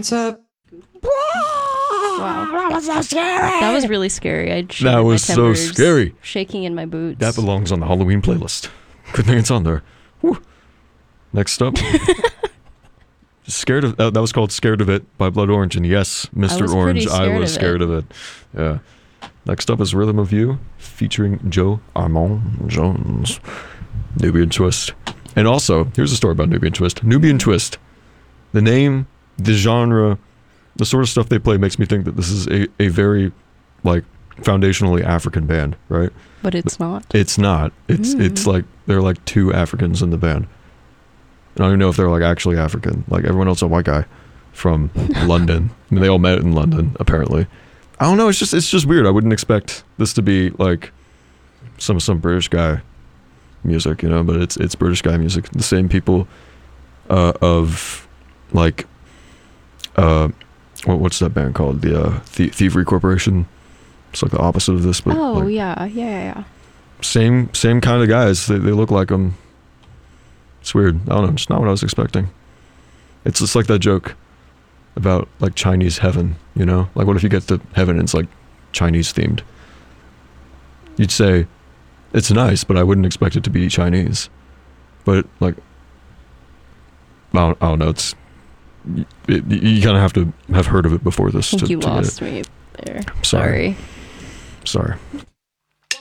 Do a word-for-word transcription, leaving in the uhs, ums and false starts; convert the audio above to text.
What's up? Wow. That was so scary. That was really scary. I That was so scary. Shaking in my boots. That belongs on the Halloween playlist. Good thing it's on there. Woo. Next up. Scared of uh, that was called "Scared of It" by Blood Orange, and yes, Mister I Orange, I was of scared it. of it. Yeah. Next up is "Rhythm of You" featuring Joe Armand Jones, Nubian Twist, and also here's a story about Nubian Twist. Nubian Twist, the name, the genre, the sort of stuff they play makes me think that this is a a very like foundationally African band, right? But it's not. It's not. It's Mm. it's like they're like two Africans in the band. I don't even know if they're like actually African. Like everyone else, a white guy from London. I mean, they all met in London, apparently. I don't know. It's just it's just weird. I wouldn't expect this to be like some some British guy music, you know. But it's it's British guy music. The same people uh, of like uh, what what's that band called? The uh, Thie- Thievery Corporation. It's like the opposite of this, but Oh like, yeah, yeah, yeah, yeah. same same kind of guys. They they look like them. It's weird. I don't know. It's not what I was expecting. It's just like that joke about like Chinese heaven, you know? Like what if you get to heaven and it's like Chinese themed? You'd say, it's nice, but I wouldn't expect it to be Chinese. But like, I don't, I don't know. It's, it, you kind of have to have heard of it before this. I think to, you to get lost it. me there. Sorry. Sorry. Sorry.